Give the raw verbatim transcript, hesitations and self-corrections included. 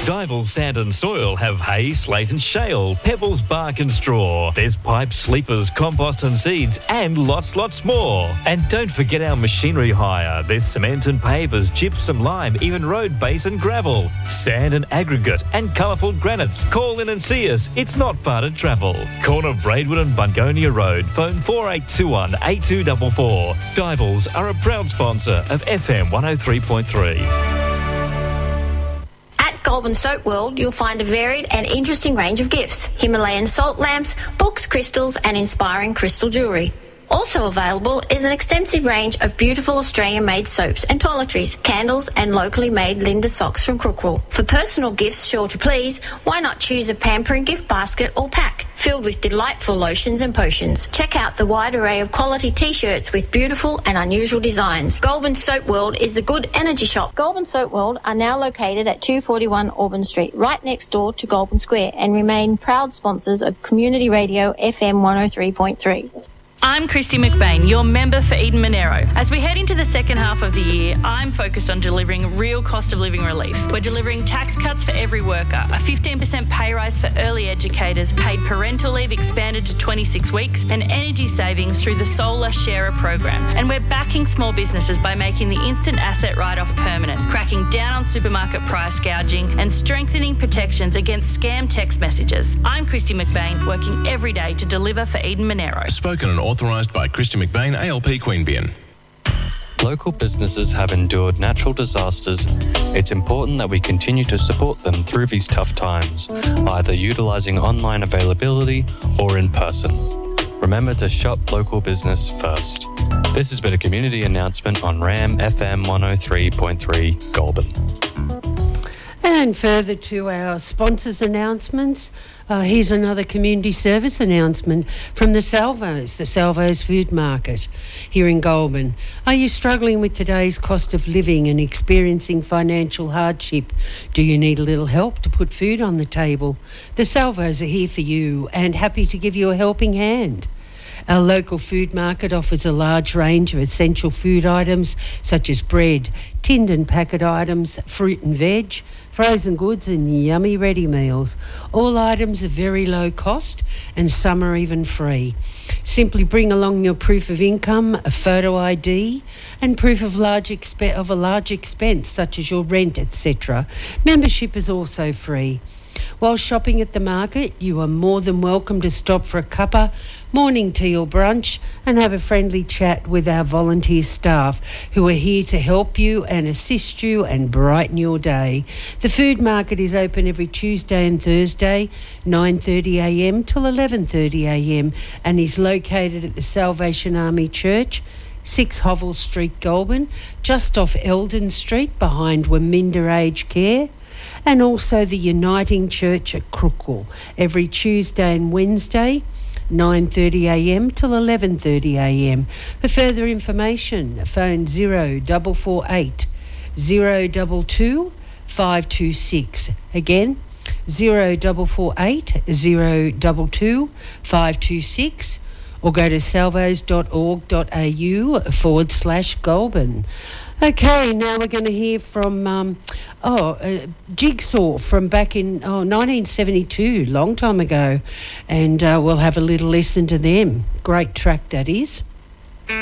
Dival Sand and Soil have hay, slate and shale, pebbles, bark and straw. There's pipes, sleepers, compost and seeds, and lots, lots more. And don't forget our machinery hire. There's cement and pavers, gypsum, lime, even road base and gravel, sand and aggregate, and colourful granites. Call in and see us. It's not far to travel. Corner Braidwood and Bungonia Road. Phone four eight two one, eight two four four. Divals are a proud sponsor of F M one oh three point three. Goulburn Soap World, you'll find a varied and interesting range of gifts: Himalayan salt lamps, books, crystals and inspiring crystal jewellery. Also available is an extensive range of beautiful Australian-made soaps and toiletries, candles and locally made Linda socks from Crookwell. For personal gifts sure to please, why not choose a pampering gift basket or pack filled with delightful lotions and potions. Check out the wide array of quality T-shirts with beautiful and unusual designs. Goulburn Soap World is the good energy shop. Goulburn Soap World are now located at two forty-one Auburn Street, right next door to Goulburn Square, and remain proud sponsors of Community Radio F M one oh three point three. I'm Christy McBain, your member for Eden Monero. As we head into the second half of the year, I'm focused on delivering real cost of living relief. We're delivering tax cuts for every worker, a fifteen percent pay rise for early educators, paid parental leave expanded to twenty-six weeks, and energy savings through the Solar Sharer program. And we're backing small businesses by making the instant asset write-off permanent, cracking down on supermarket price gouging, and strengthening protections against scam text messages. I'm Christy McBain, working every day to deliver for Eden Monero. Spoken and authorised by Christy McBain, A L P Queanbeyan. Local businesses have endured natural disasters. It's important that we continue to support them through these tough times, either utilising online availability or in person. Remember to shop local business first. This has been a community announcement on RAM F M one oh three point three Goulburn. And further to our sponsors' announcements, uh, here's another community service announcement from the Salvos, the Salvos Food Market here in Goulburn. Are you struggling with today's cost of living and experiencing financial hardship? Do you need a little help to put food on the table? The Salvos are here for you and happy to give you a helping hand. Our local food market offers a large range of essential food items such as bread, tinned and packet items, fruit and veg, frozen goods and yummy ready meals. All items are very low cost and some are even free. Simply bring along your proof of income, a photo I D and proof of large exp- of a large expense such as your rent, et cetera. Membership is also free. While shopping at the market, you are more than welcome to stop for a cuppa, morning tea or brunch and have a friendly chat with our volunteer staff who are here to help you and assist you and brighten your day. The food market is open every Tuesday and Thursday, nine thirty a m till eleven thirty a m and is located at the Salvation Army Church, six Hovell Street, Goulburn, just off Eldon Street behind Waminda Aged Care, and also the Uniting Church at Crookwell every Tuesday and Wednesday, nine thirty a m till eleven thirty a m. For further information, phone zero four four eight, zero two two, five two six. Again, zero four four eight, zero two two, five two six, or go to salvos.org.au forward slash Goulburn. Okay, now we're going to hear from um, oh uh, Jigsaw from back in oh nineteen seventy-two, long time ago, and uh, we'll have a little listen to them. Great track that is.